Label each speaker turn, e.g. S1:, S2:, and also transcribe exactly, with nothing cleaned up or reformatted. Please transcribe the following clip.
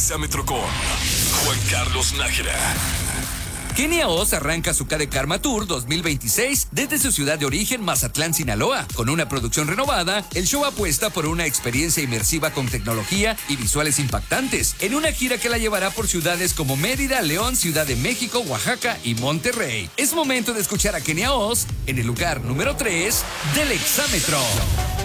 S1: Exámetro con Juan Carlos Nájera.
S2: Kenia Oz arranca su K D Karma Tour dos mil veintiséis desde su ciudad de origen, Mazatlán, Sinaloa. Con una producción renovada, el show apuesta por una experiencia inmersiva con tecnología y visuales impactantes, en una gira que la llevará por ciudades como Mérida, León, Ciudad de México, Oaxaca y Monterrey. Es momento de escuchar a Kenia Oz en el lugar número tres del Exámetro.